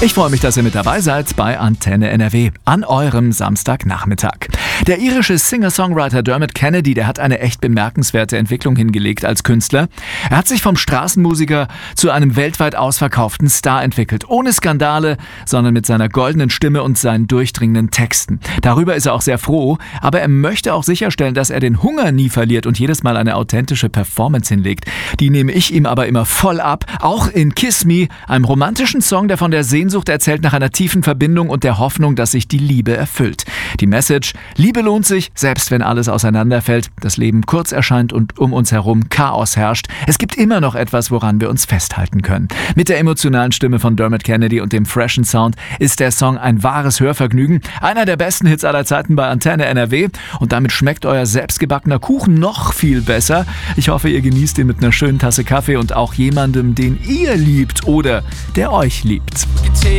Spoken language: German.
Ich freue mich, dass ihr mit dabei seid bei Antenne NRW an eurem Samstagnachmittag. Der irische Singer-Songwriter Dermot Kennedy, der hat eine echt bemerkenswerte Entwicklung hingelegt als Künstler. Er hat sich vom Straßenmusiker zu einem weltweit ausverkauften Star entwickelt. Ohne Skandale, sondern mit seiner goldenen Stimme und seinen durchdringenden Texten. Darüber ist er auch sehr froh, aber er möchte auch sicherstellen, dass er den Hunger nie verliert und jedes Mal eine authentische Performance hinlegt. Die nehme ich ihm aber immer voll ab. Auch in Kiss Me, einem romantischen Song, der von der Sehnsucht erzählt nach einer tiefen Verbindung und der Hoffnung, dass sich die Liebe erfüllt. Die Message: Liebe lohnt sich, selbst wenn alles auseinanderfällt, das Leben kurz erscheint und um uns herum Chaos herrscht. Es gibt immer noch etwas, woran wir uns festhalten können. Mit der emotionalen Stimme von Dermot Kennedy und dem freshen Sound ist der Song ein wahres Hörvergnügen. Einer der besten Hits aller Zeiten bei Antenne NRW. Und damit schmeckt euer selbstgebackener Kuchen noch viel besser. Ich hoffe, ihr genießt ihn mit einer schönen Tasse Kaffee und auch jemandem, den ihr liebt oder der euch liebt.